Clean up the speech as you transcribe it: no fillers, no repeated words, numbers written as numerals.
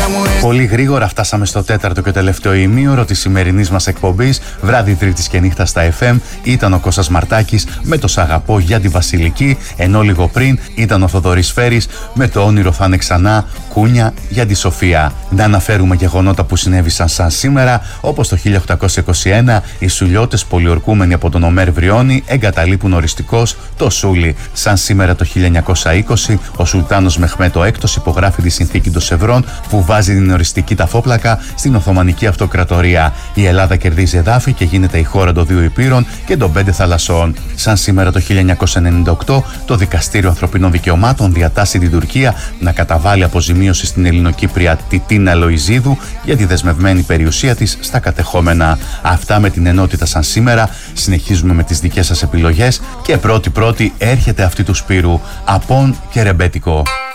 Πολύ γρήγορα φτάσαμε στο τέταρτο και τελευταίο ημίωρο της σημερινής μας εκπομπής. Βράδυ Τρίτης και νύχτα στα FM. Ήταν ο Κώστας Μαρτάκης με το «Σ' αγαπώ» για τη Βασιλική, ενώ λίγο πριν ήταν ο Θοδωρής Φέρης με το «Όνειρο θα είναι ξανά» Κούνια για τη Σοφία. Να αναφέρουμε γεγονότα που συνέβησαν σαν σήμερα, όπως το 1821 οι Σουλιώτες, πολιορκούμενοι από τον Ομέρ Βριώνη, εγκαταλείπουν οριστικώς το Σούλι. Σαν σήμερα το 1920 ο Σουλτάνος Μεχμέτ ο Έκτος υπογράφει τη συνθήκη των Σευρών που βάζει την οριστική ταφόπλακα στην Οθωμανική Αυτοκρατορία. Η Ελλάδα κερδίζει εδάφη και γίνεται η χώρα των δύο υπήρων και των 5 θαλασσών. Σαν σήμερα το 1998 το Δικαστήριο Ανθρωπίνων Δικαιωμάτων διατάσσει την Τουρκία να καταβάλει αποζημίωση στην Ελληνοκύπρια Τιτίνα Λοϊζίδου για τη δεσμευμένη περιουσία της στα κατεχόμενα. Αυτά με την ενότητα σαν σήμερα. Συνεχίζουμε με τις δικές σας επιλογές και πρώτη έρχεται αυτή του Σπύρου, Απόν και Ρεμπέτικο.